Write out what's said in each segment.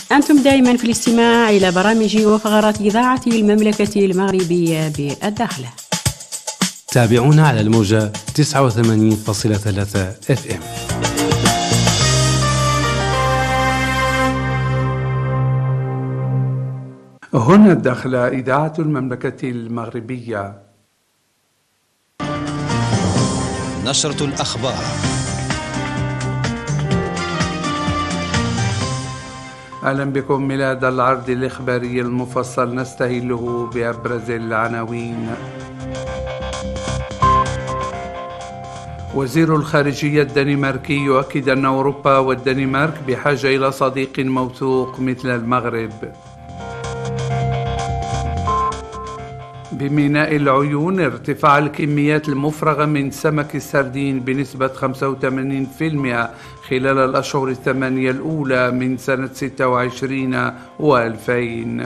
أنتم دائما في الاستماع إلى برامج وفقرات إذاعة المملكة المغربية بالداخل. تابعونا على الموجة 89.3 FM. هنا الداخلة إذاعة المملكة المغربية. نشرة الأخبار. أهلا بكم من هذا العرض الإخباري المفصل نستهله بأبرز العناوين. وزير الخارجية الدنماركي يؤكد أن أوروبا والدنمارك بحاجة إلى صديق موثوق مثل المغرب. بميناء العيون ارتفاع الكميات المفرغة من سمك السردين بنسبة 85% خلال الأشهر الثمانية الأولى من سنة 26 و2000.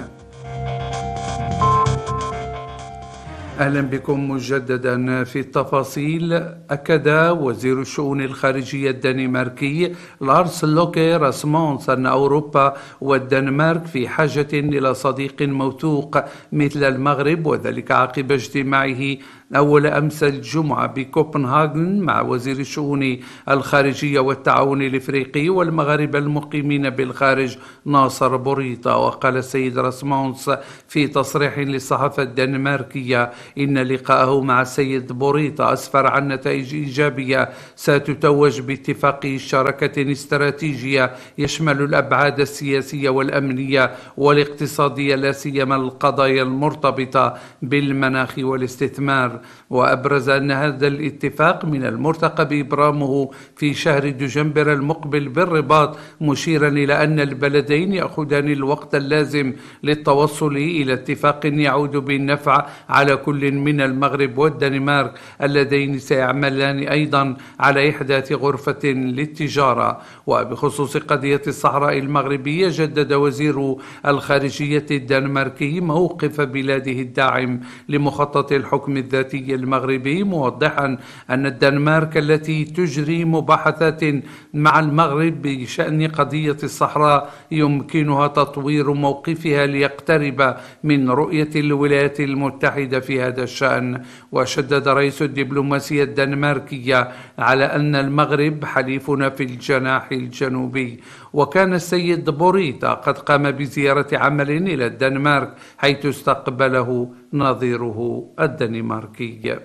أهلا بكم مجددا في التفاصيل. أكد وزير الشؤون الخارجية الدنماركي لارس لوكي راسمونس أن أوروبا والدنمارك في حاجة إلى صديق موثوق مثل المغرب، وذلك عقب اجتماعه أول أمس الجمعة بكوبنهاغن مع وزير الشؤون الخارجية والتعاون الإفريقي والمغاربة المقيمين بالخارج ناصر بوريطة. وقال السيد راسمونس في تصريح للصحافة الدنماركية إن لقاءه مع السيد بوريطة أسفر عن نتائج إيجابية ستتوج باتفاق شراكة استراتيجية يشمل الأبعاد السياسية والأمنية والاقتصادية، لا سيما القضايا المرتبطة بالمناخ والاستثمار. وأبرز أن هذا الاتفاق من المرتقب إبرامه في شهر دجنبر المقبل بالرباط، مشيرا إلى أن البلدين يأخذان الوقت اللازم للتوصل إلى اتفاق يعود بالنفع على كل من المغرب والدنمارك، اللذين سيعملان أيضا على إحداث غرفة للتجارة. وبخصوص قضية الصحراء المغربية، جدد وزير الخارجية الدنماركي موقف بلاده الداعم لمخطط الحكم الذاتي المغربي، موضحا أن الدنمارك التي تجري مباحثات مع المغرب بشأن قضية الصحراء يمكنها تطوير موقفها ليقترب من رؤية الولايات المتحدة في هذا الشأن. وشدد رئيس الدبلوماسية الدنماركية على أن المغرب حليفنا في الجناح الجنوبي. وكان السيد بوريطة قد قام بزيارة عمل إلى الدنمارك حيث استقبله نظيره الدنماركي.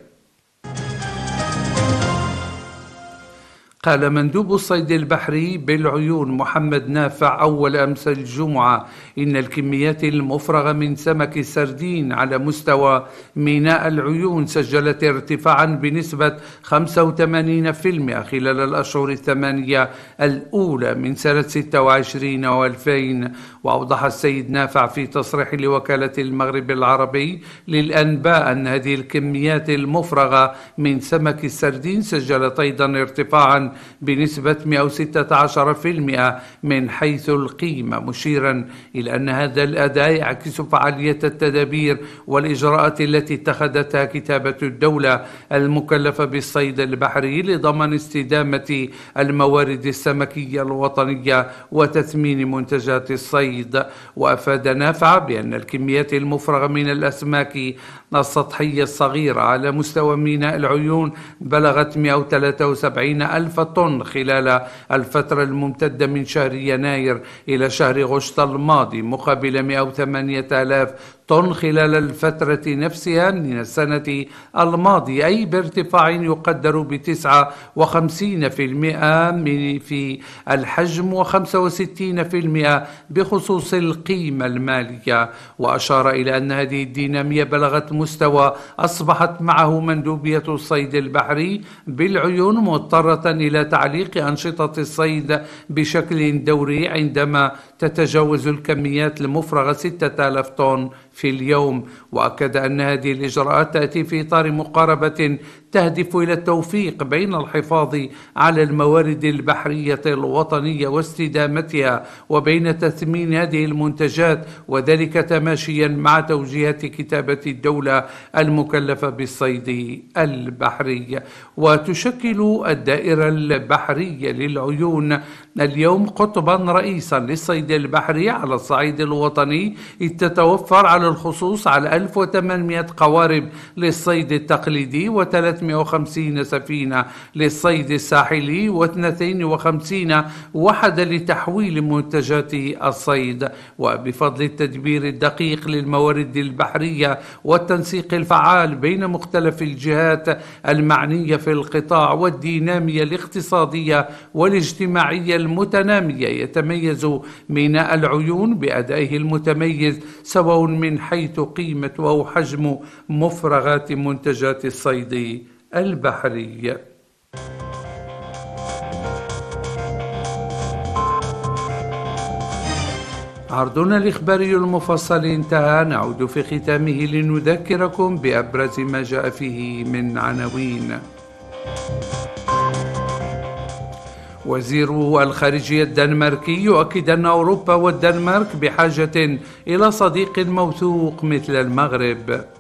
قال مندوب الصيد البحري بالعيون محمد نافع أول أمس الجمعة إن الكميات المفرغة من سمك السردين على مستوى ميناء العيون سجلت ارتفاعا بنسبة 85% خلال الأشهر الثمانية الأولى من سنة 26 و2000. وأوضح السيد نافع في تصريح لوكالة المغرب العربي للأنباء أن هذه الكميات المفرغة من سمك السردين سجلت أيضا ارتفاعا بنسبة 116% من حيث القيمة، مشيرا إلى أن هذا الأداء يعكس فعالية التدابير والإجراءات التي اتخذتها كتابة الدولة المكلفة بالصيد البحري لضمان استدامة الموارد السمكية الوطنية وتثمين منتجات الصيد. وأفاد نافع بأن الكميات المفرغة من الأسماك السطحية الصغيرة على مستوى ميناء العيون بلغت 173 ألف طن خلال الفترة الممتدة من شهر يناير إلى شهر غشت الماضي، مقابل 108 آلاف طن خلال الفترة نفسها من السنة الماضية، أي بارتفاع يقدر ب59% في الحجم و65% بخصوص القيمة المالية. وأشار إلى أن هذه الدينامية بلغت مستوى أصبحت معه مندوبية الصيد البحري بالعيون مضطرة إلى تعليق أنشطة الصيد بشكل دوري عندما تتجاوز الكميات المفرغة 6000 طن في اليوم. وأكد أن هذه الإجراءات تأتي في إطار مقاربة تهدف إلى التوفيق بين الحفاظ على الموارد البحرية الوطنية واستدامتها وبين تثمين هذه المنتجات، وذلك تماشيا مع توجيهات كتابة الدولة المكلفة بالصيد البحري. وتشكل الدائرة البحرية للعيون اليوم قطبا رئيسا للصيد البحري على الصعيد الوطني، إذ تتوفر على الخصوص على 1800 قوارب للصيد التقليدي و350 سفينة للصيد الساحلي و52 وحدة لتحويل منتجات الصيد. وبفضل التدبير الدقيق للموارد البحرية والتنسيق الفعال بين مختلف الجهات المعنية في القطاع والدينامية الاقتصادية والاجتماعية المتنامية، يتميز ميناء العيون بأدائه المتميز سواء من حيث قيمة أو حجم مفرغات منتجات الصيد البحري. عرضنا الإخباري المفصل انتهى، نعود في ختامه لنذكركم بأبرز ما جاء فيه من عناوين. وزير الخارجية الدنماركي يؤكد أن أوروبا والدنمارك بحاجة إلى صديق موثوق مثل المغرب.